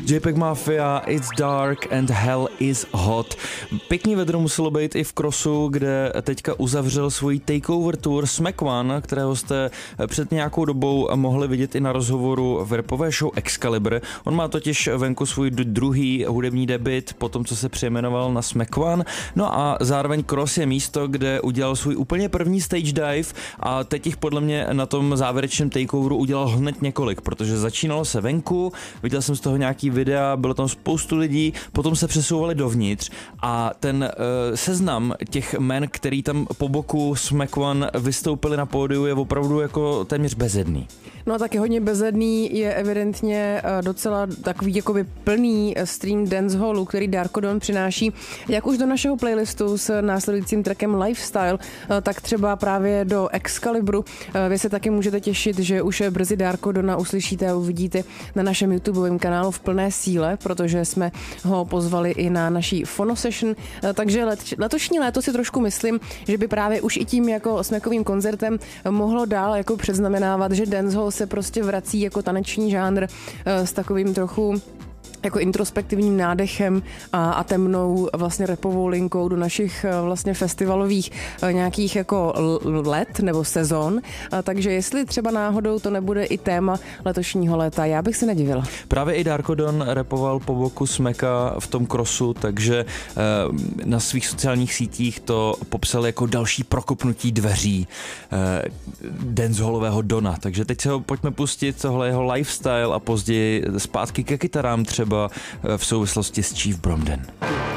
JPEG Mafia, It's Dark and Hell is Hot. Pěkný vedro muselo být i v Crossu, kde teďka uzavřel svůj takeover tour Smack One, kterého jste před nějakou dobou mohli vidět i na rozhovoru v rapové show Excalibur. On má totiž venku svůj druhý hudební debut po tom, co se přejmenoval na Smack One. No a zároveň Cross je místo, kde udělal svůj úplně první stage dive a teď jich podle mě na tom závěrečném takeoveru udělal hned několik, protože začínalo se venku, viděl jsem z toho nějaký videa, bylo tam spoustu lidí, potom se přesouvali dovnitř a ten seznam těch men, který tam po boku Smack One vystoupili na pódiu, je opravdu jako téměř bezedný. No a taky hodně bezedný je evidentně docela takový jakoby plný stream dancehallu, který Darko Don přináší jak už do našeho playlistu s následujícím trackem Lifestyle, tak třeba právě do Excalibru. Vy se taky můžete těšit, že už brzy Darko Dona uslyšíte a uvidíte na našem YouTubeovém kanálu v plné síle, protože jsme ho pozvali i na naší Phono Session, takže letošní léto si trošku myslím, že by právě už i tím jako smackovým koncertem mohlo dál jako předznamenávat, že dancehall se prostě vrací jako taneční žánr s takovým trochu jako introspektivním nádechem a temnou vlastně rapovou linkou do našich vlastně festivalových nějakých jako let nebo sezon. Takže jestli třeba náhodou to nebude i téma letošního léta, já bych se nedivila. Právě i Darko Don rapoval po boku Smacka v tom Crossu, takže na svých sociálních sítích to popsal jako další prokopnutí dveří dancehallového Dona. Takže teď se ho pojďme pustit, tohle jeho lifestyle a později zpátky ke kytarám třeba v souvislosti s Chief Bromden.